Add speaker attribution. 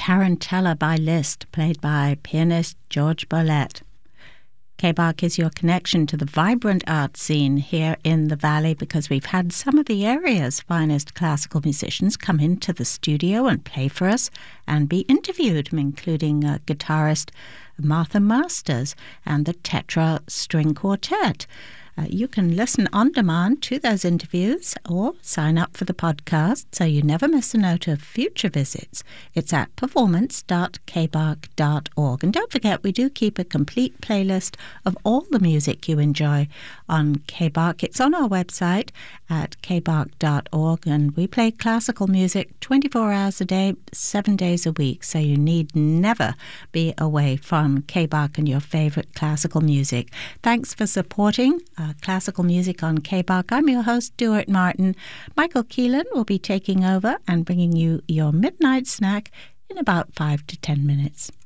Speaker 1: Tarantella by Liszt, played by pianist George Bollett. KBARC is your connection to the vibrant art scene here in the Valley, because we've had some of the area's finest classical musicians come into the studio and play for us and be interviewed, including guitarist Martha Masters and the Tetra String Quartet. You can listen on demand to those interviews or sign up for the podcast so you never miss a note of future visits. It's at performance.kbark.org. And don't forget, we do keep a complete playlist of all the music you enjoy on KBARC. It's on our website at kbark.org, and we play classical music 24 hours a day, 7 days a week, so you need never be away from KBARC and your favorite classical music. Thanks for supporting classical music on KBARC. I'm your host, Stuart Martin. Michael Keelan will be taking over and bringing you your midnight snack in about 5 to 10 minutes.